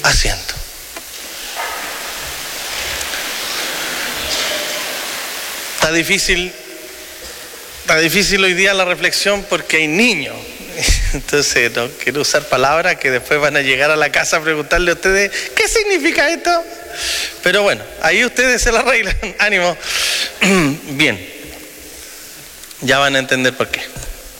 asiento. Está difícil hoy día la reflexión porque hay niños. Entonces no quiero usar palabras que después van a llegar a la casa a preguntarle a ustedes ¿qué significa esto? Pero bueno, ahí ustedes se la arreglan. Ánimo. Bien, ya van a entender por qué.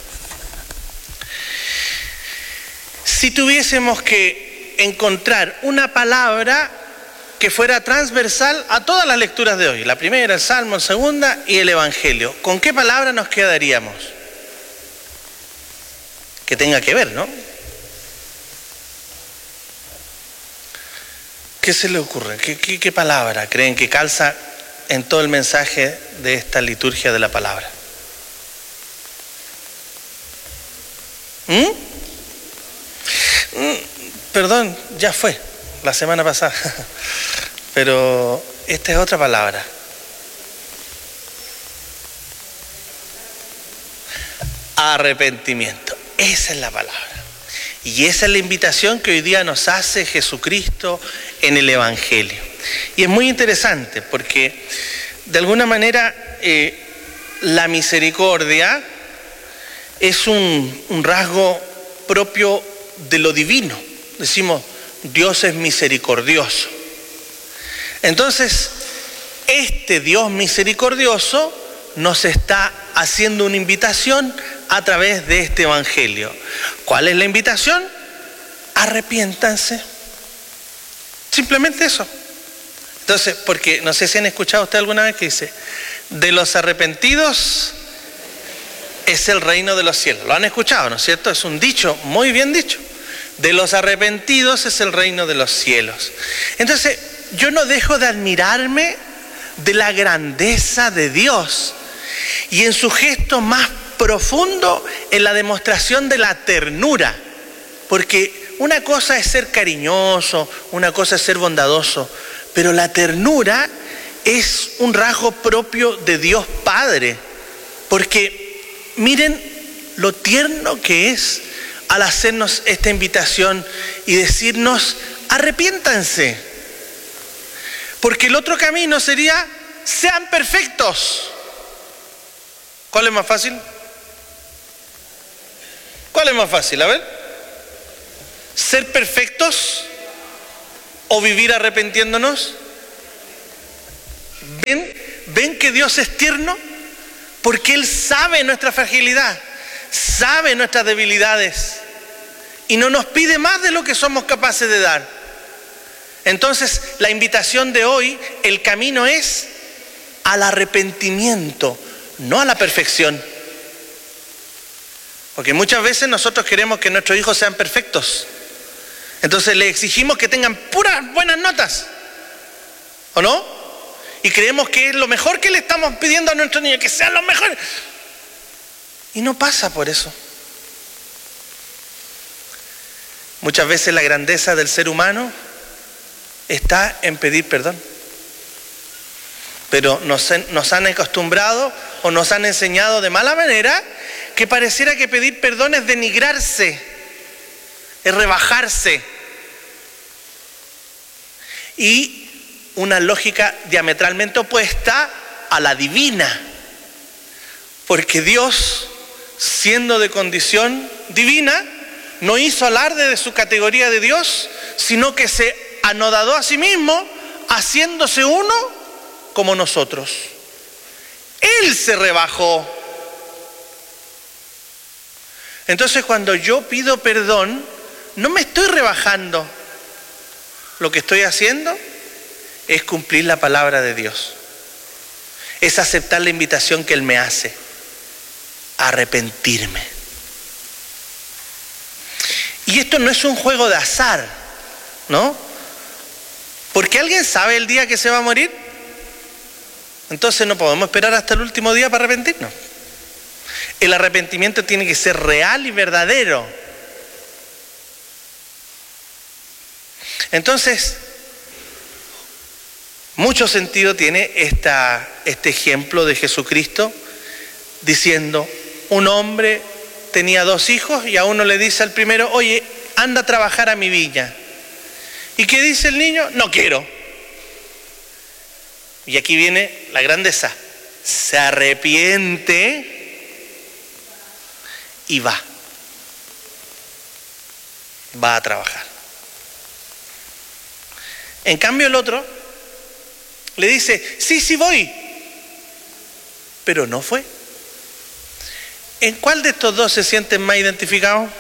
Si tuviésemos que encontrar una palabra que fuera transversal a todas las lecturas de hoy, la primera, el Salmo, la segunda y el Evangelio, ¿con qué palabra nos quedaríamos? Que tenga que ver, ¿no? ¿Qué se le ocurre? ¿Qué palabra creen que calza en todo el mensaje de esta liturgia de la palabra? Perdón, ya fue, la semana pasada. Pero esta es otra palabra. Arrepentimiento. Esa es la palabra. Y esa es la invitación que hoy día nos hace Jesucristo en el Evangelio. Y es muy interesante porque de alguna manera la misericordia es un rasgo propio de lo divino. Decimos, Dios es misericordioso. Entonces, este Dios misericordioso nos está haciendo una invitación a través de este Evangelio. ¿Cuál es la invitación? Arrepiéntanse. Simplemente eso. Entonces, porque no sé si han escuchado usted alguna vez que dice, de los arrepentidos es el reino de los cielos. Lo han escuchado, ¿no es cierto? Es un dicho muy bien dicho. De los arrepentidos es el reino de los cielos. Entonces, yo no dejo de admirarme de la grandeza de Dios y en su gesto más profundo en la demostración de la ternura. Porque una cosa es ser cariñoso, una cosa es ser bondadoso, pero la ternura es un rasgo propio de Dios Padre. Porque miren lo tierno que es al hacernos esta invitación y decirnos, arrepiéntanse. Porque el otro camino sería, sean perfectos. ¿Cuál es más fácil? ¿Cuál es más fácil? A ver. ¿Ser perfectos o vivir arrepintiéndonos? ¿Ven que Dios es tierno? Porque Él sabe nuestra fragilidad, sabe nuestras debilidades y no nos pide más de lo que somos capaces de dar. Entonces, la invitación de hoy, el camino es al arrepentimiento, no a la perfección. Porque muchas veces nosotros queremos que nuestros hijos sean perfectos. Entonces les exigimos que tengan puras buenas notas, ¿o no? Y creemos que es lo mejor que le estamos pidiendo a nuestros niños, que sean los mejores. Y no pasa por eso. Muchas veces la grandeza del ser humano está en pedir perdón. Pero nos han acostumbrado o nos han enseñado de mala manera que pareciera que pedir perdón es denigrarse, es rebajarse. Y una lógica diametralmente opuesta a la divina. Porque Dios, siendo de condición divina, no hizo alarde de su categoría de Dios, sino que se anodadó a sí mismo, haciéndose uno como nosotros. Él se rebajó. Entonces, cuando yo pido perdón, no me estoy rebajando. Lo que estoy haciendo es cumplir la palabra de Dios. Es aceptar la invitación que Él me hace. Arrepentirme. Y esto no es un juego de azar, ¿no? Porque ¿alguien sabe el día que se va a morir? Entonces no podemos esperar hasta el último día para arrepentirnos. El arrepentimiento tiene que ser real y verdadero. Entonces, mucho sentido tiene este ejemplo de Jesucristo diciendo, un hombre tenía 2 hijos y a uno le dice al primero, oye, anda a trabajar a mi viña. ¿Y qué dice el niño? No quiero. Y aquí viene la grandeza. Se arrepiente y va a trabajar. En cambio el otro le dice, sí voy, pero no fue. ¿En cuál de estos dos se sienten más identificados?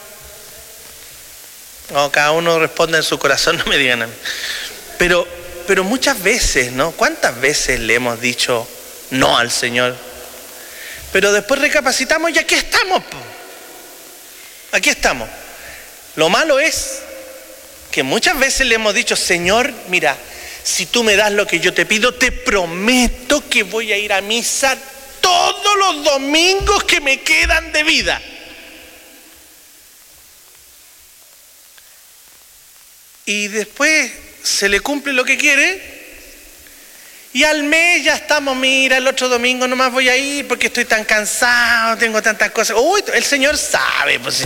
No, cada uno responde en su corazón, no me digan a mí. Pero muchas veces, ¿no? ¿Cuántas veces le hemos dicho no al Señor? Pero después recapacitamos y aquí estamos. Aquí estamos. Lo malo es que muchas veces le hemos dicho, Señor, mira, si tú me das lo que yo te pido, te prometo que voy a ir a misa todos los domingos que me quedan de vida. Y después se le cumple lo que quiere y al mes ya estamos, mira, el otro domingo nomás voy a ir porque estoy tan cansado, tengo tantas cosas. Uy, el Señor sabe, pues.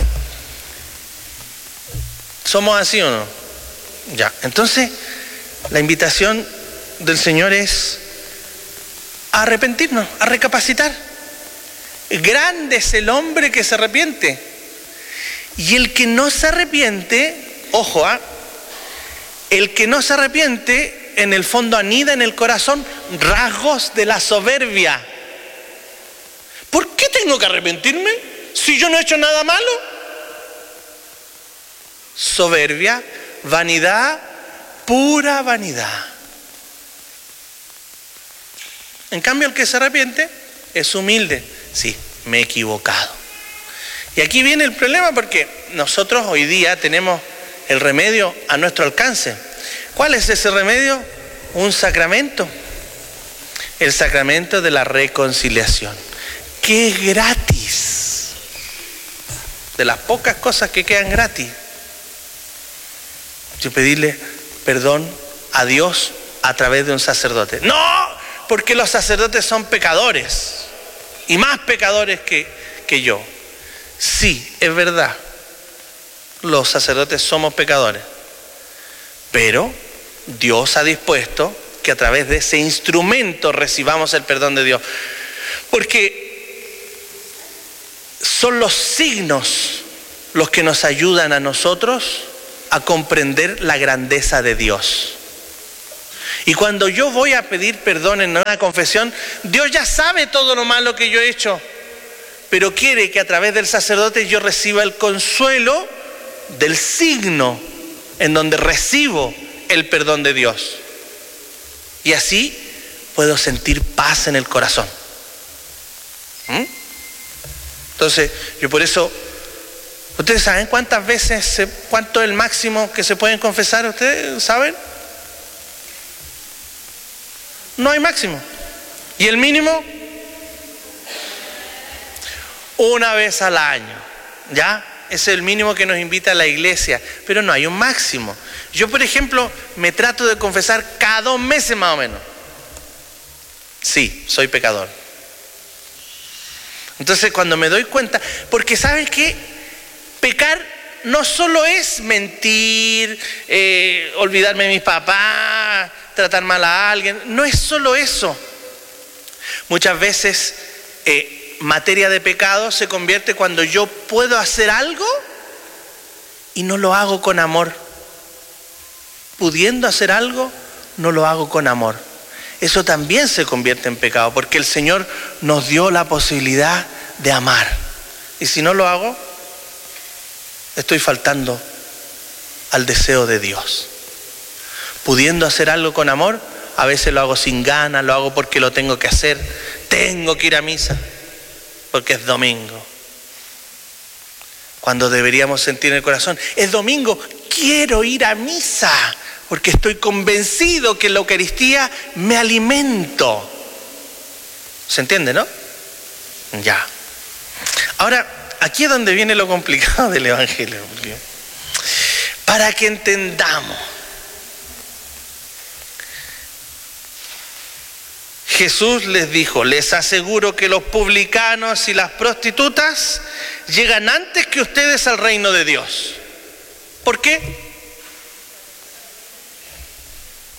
¿Somos así o no? Ya, entonces la invitación del Señor es a arrepentirnos, a recapacitar. Grande es el hombre que se arrepiente. Y el que no se arrepiente, ojo, el que no se arrepiente, en el fondo anida en el corazón rasgos de la soberbia. ¿Por qué tengo que arrepentirme si yo no he hecho nada malo? Soberbia, vanidad, pura vanidad. En cambio, el que se arrepiente es humilde. Sí, me he equivocado. Y aquí viene el problema porque nosotros hoy día tenemos el remedio a nuestro alcance. ¿Cuál es ese remedio? Un sacramento. El sacramento de la reconciliación, que es gratis. De las pocas cosas que quedan gratis. Yo pedirle perdón a Dios a través de un sacerdote. No, porque los sacerdotes son pecadores. Y más pecadores que yo. Sí, es verdad. Los sacerdotes somos pecadores. Pero Dios ha dispuesto que a través de ese instrumento recibamos el perdón de Dios. Porque son los signos los que nos ayudan a nosotros a comprender la grandeza de Dios. Y cuando yo voy a pedir perdón en una confesión, Dios ya sabe todo lo malo que yo he hecho, pero quiere que a través del sacerdote yo reciba el consuelo del signo en donde recibo el perdón de Dios. Y así puedo sentir paz en el corazón. Entonces, yo por eso, ¿ustedes saben cuántas veces, cuánto es el máximo que se pueden confesar? ¿Ustedes saben? No hay máximo. ¿Y el mínimo? Una vez al año. ¿Ya? Ese es el mínimo que nos invita a la iglesia. Pero no hay un máximo. Yo, por ejemplo, me trato de confesar cada 2 meses más o menos. Sí, soy pecador. Entonces, cuando me doy cuenta, porque ¿saben qué? Pecar no solo es mentir, olvidarme de mis papás, tratar mal a alguien. No es solo eso. Muchas veces materia de pecado se convierte cuando yo puedo hacer algo y no lo hago con amor. Pudiendo hacer algo, no lo hago con amor. Eso también se convierte en pecado, porque el Señor nos dio la posibilidad de amar. Y si no lo hago, estoy faltando al deseo de Dios. Pudiendo hacer algo con amor, a veces lo hago sin ganas, lo hago porque lo tengo que hacer. Tengo que ir a misa, porque es domingo. Cuando deberíamos sentir en el corazón, es domingo, quiero ir a misa, porque estoy convencido que en la Eucaristía me alimento. ¿Se entiende, no? Ya. Ahora, aquí es donde viene lo complicado del Evangelio. Para que entendamos. Jesús les dijo, les aseguro que los publicanos y las prostitutas llegan antes que ustedes al reino de Dios. ¿Por qué?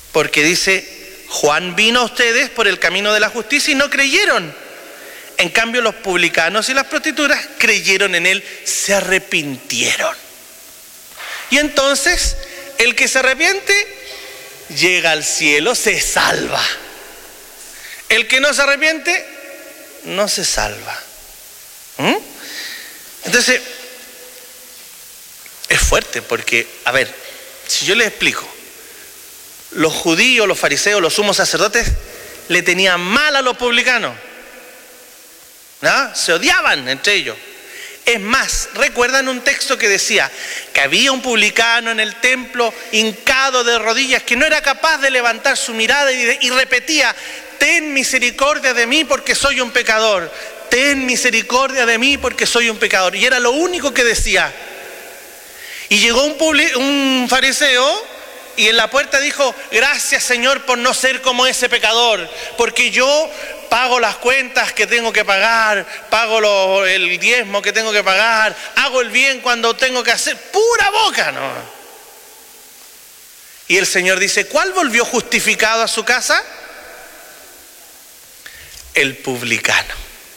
Porque dice, Juan vino a ustedes por el camino de la justicia y no creyeron. En cambio, los publicanos y las prostitutas creyeron en él, se arrepintieron. Y entonces, el que se arrepiente, llega al cielo, se salva. El que no se arrepiente, no se salva. Entonces, es fuerte porque, a ver, si yo les explico, los judíos, los fariseos, los sumos sacerdotes, le tenían mal a los publicanos. ¿No? Se odiaban entre ellos. Es más, ¿recuerdan un texto que decía que había un publicano en el templo hincado de rodillas que no era capaz de levantar su mirada y repetía, ten misericordia de mí porque soy un pecador, ten misericordia de mí porque soy un pecador? Y era lo único que decía. Y llegó un fariseo y en la puerta dijo, gracias Señor por no ser como ese pecador, porque yo pago las cuentas que tengo que pagar, pago el diezmo que tengo que pagar, hago el bien cuando tengo que hacer, pura boca, ¿no? Y el Señor dice, ¿cuál volvió justificado a su casa? El publicano.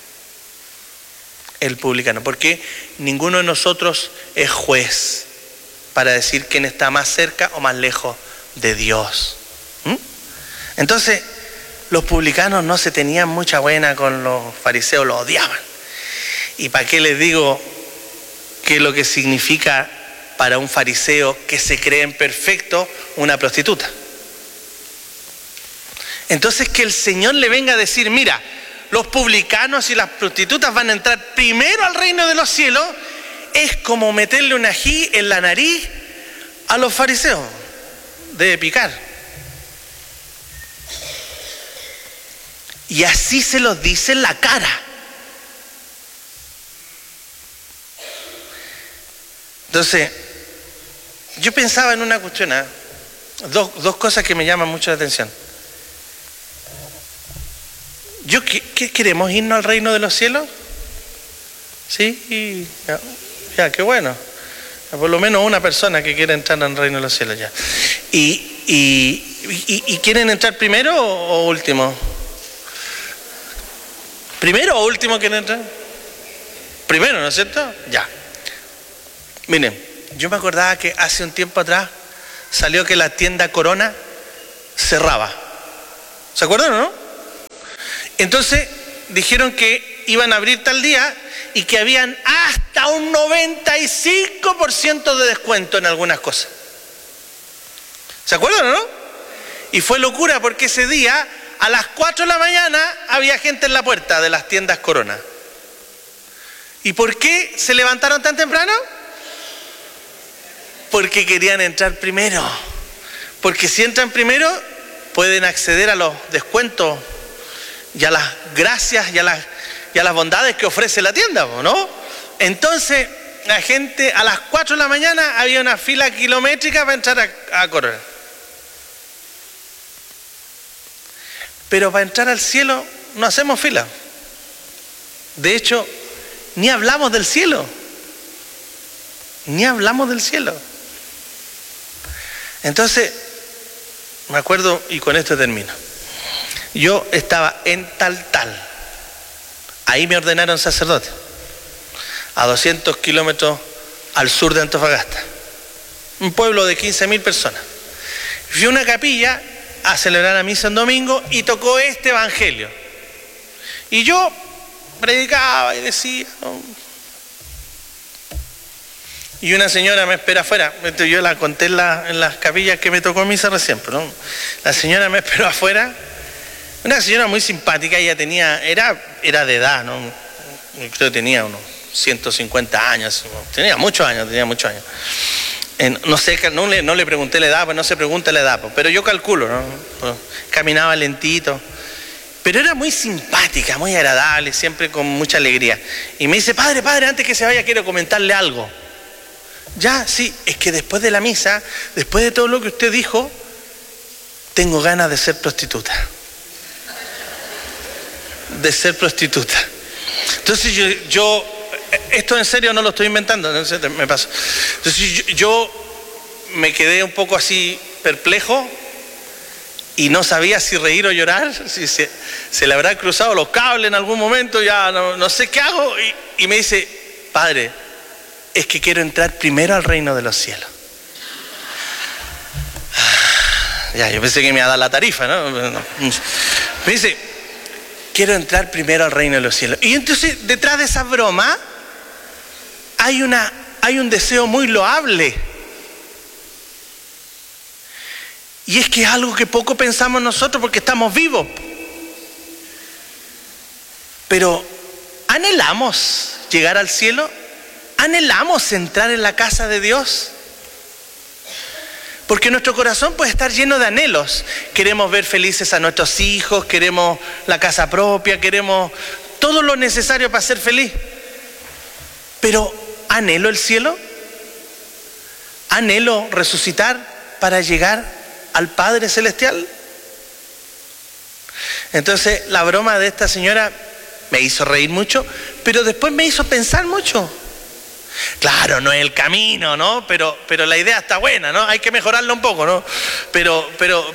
El publicano, porque ninguno de nosotros es juez para decir quién está más cerca o más lejos de Dios. Entonces, los publicanos no se tenían mucha buena con los fariseos, los odiaban. ¿Y para qué les digo qué es lo que significa para un fariseo que se creen perfecto una prostituta? Entonces, que el Señor le venga a decir, mira, los publicanos y las prostitutas van a entrar primero al reino de los cielos, es como meterle un ají en la nariz a los fariseos. Debe picar. Y así se los dice en la cara. Entonces, yo pensaba en una cuestión, dos cosas que me llaman mucho la atención. ¿Qué queremos? ¿Irnos al reino de los cielos? Sí, ya, qué bueno. Por lo menos una persona que quiere entrar al reino de los cielos ya. ¿Y quieren entrar primero o último? ¿Primero o último quieren entrar? Primero, ¿no es cierto? Ya. Miren, yo me acordaba que hace un tiempo atrás salió que la tienda Corona cerraba. ¿Se acuerdan o no? Entonces dijeron que iban a abrir tal día y que habían hasta un 95% de descuento en algunas cosas. ¿Se acuerdan o no? Y fue locura porque ese día a las 4 de la mañana había gente en la puerta de las tiendas Corona. ¿Y por qué se levantaron tan temprano? Porque querían entrar primero. Porque si entran primero pueden acceder a los descuentos y a las gracias y a las bondades que ofrece la tienda, ¿no? Entonces, la gente a las 4 de la mañana había una fila kilométrica para entrar a Corona. Pero para entrar al cielo no hacemos fila. De hecho, ni hablamos del cielo. Ni hablamos del cielo. Entonces, me acuerdo, y con esto termino. Yo estaba en Tal. Ahí me ordenaron sacerdote. A 200 kilómetros al sur de Antofagasta. Un pueblo de 15.000 personas. Fui a una capilla a celebrar la misa en domingo y tocó este evangelio. Y yo predicaba y decía... Y una señora me espera afuera. Yo la conté en las capillas que me tocó misa recién, ¿no? La señora me esperó afuera. Una señora muy simpática, ella era de edad, ¿no? Creo que tenía unos 150 años, tenía muchos años. No sé, no le pregunté la edad, pues no se pregunta la edad, pero yo calculo, ¿no? Caminaba lentito, pero era muy simpática, muy agradable, siempre con mucha alegría. Y me dice, padre, antes que se vaya quiero comentarle algo. Ya, sí, es que después de la misa, después de todo lo que usted dijo, tengo ganas de ser prostituta. Entonces yo esto en serio no lo estoy inventando, me pasó. Entonces yo me quedé un poco así perplejo y no sabía si reír o llorar, si se le habrá cruzado los cables en algún momento, ya no sé qué hago, y me dice: Padre, es que quiero entrar primero al reino de los cielos. Ya, yo pensé que me iba a dar la tarifa, ¿no? Me dice: quiero entrar primero al reino de los cielos. Y entonces, detrás de esa broma, hay un deseo muy loable. Y es que es algo que poco pensamos nosotros porque estamos vivos. Pero ¿anhelamos llegar al cielo? ¿Anhelamos entrar en la casa de Dios? Porque nuestro corazón puede estar lleno de anhelos. Queremos ver felices a nuestros hijos, queremos la casa propia, queremos todo lo necesario para ser feliz. Pero ¿anhelo el cielo? ¿Anhelo resucitar para llegar al Padre Celestial? Entonces la broma de esta señora me hizo reír mucho, pero después me hizo pensar mucho. Claro, no es el camino, ¿no? Pero la idea está buena, ¿no? Hay que mejorarla un poco, ¿no? Pero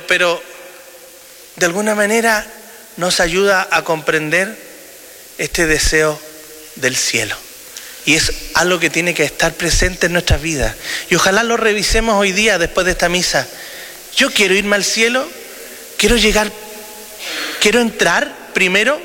de alguna manera nos ayuda a comprender este deseo del cielo. Y es algo que tiene que estar presente en nuestras vidas. Y ojalá lo revisemos hoy día después de esta misa. Yo quiero irme al cielo, quiero llegar, quiero entrar primero.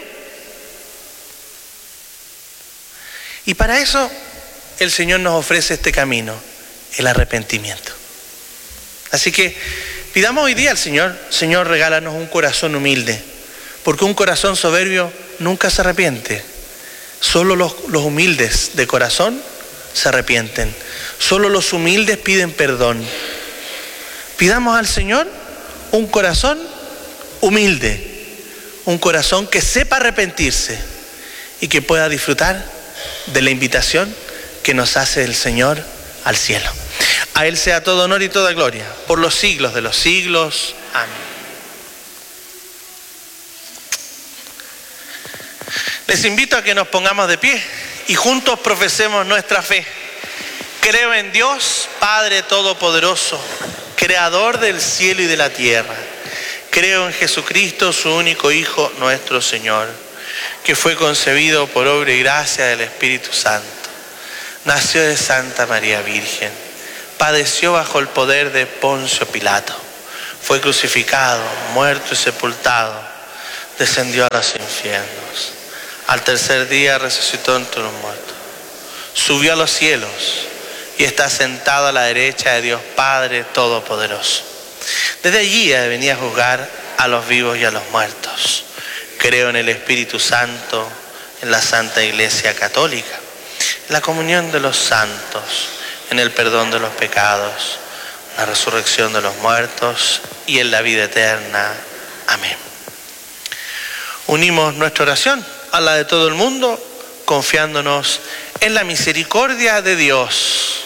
Y para eso el Señor nos ofrece este camino, el arrepentimiento. Así que pidamos hoy día al Señor: Señor, regálanos un corazón humilde, porque un corazón soberbio nunca se arrepiente. Solo los humildes de corazón se arrepienten. Solo los humildes piden perdón. Pidamos al Señor un corazón humilde, un corazón que sepa arrepentirse y que pueda disfrutar de la invitación que nos hace el Señor al cielo. A Él sea todo honor y toda gloria, por los siglos de los siglos. Amén. Les invito a que nos pongamos de pie y juntos profesemos nuestra fe. Creo en Dios, Padre Todopoderoso, Creador del cielo y de la tierra. Creo en Jesucristo, su único Hijo, nuestro Señor, que fue concebido por obra y gracia del Espíritu Santo. Nació de Santa María Virgen, padeció bajo el poder de Poncio Pilato, fue crucificado, muerto y sepultado, descendió a los infiernos. Al tercer día resucitó entre los muertos, subió a los cielos y está sentado a la derecha de Dios Padre Todopoderoso. Desde allí ha de venir a juzgar a los vivos y a los muertos. Creo en el Espíritu Santo, en la Santa Iglesia Católica, en la comunión de los santos, en el perdón de los pecados, en la resurrección de los muertos y en la vida eterna. Amén. Unimos nuestra oración a la de todo el mundo, confiándonos en la misericordia de Dios.